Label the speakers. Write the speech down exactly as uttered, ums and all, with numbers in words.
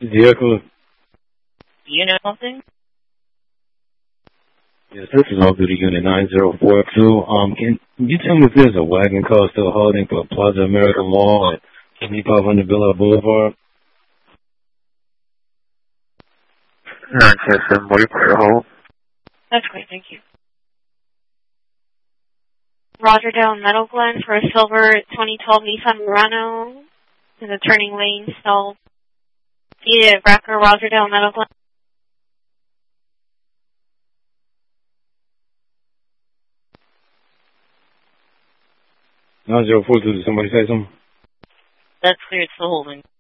Speaker 1: Vehicle.
Speaker 2: Do you know something?
Speaker 1: Yes, this is all duty unit nine zero four two. Um, can you tell me if there's a wagon car still holding for Plaza America Mall at seventy-five hundred Villa Boulevard?
Speaker 3: nine seven, wait for hold.
Speaker 2: That's great, thank you. Rogerdale Meadow Glen for a silver twenty twelve Nissan Murano in the turning lane stalled. Yeah, Bracker, Rogerdale Meadow Glen.
Speaker 1: nine zero four two, did somebody say something?
Speaker 2: That's clear, it's still holding.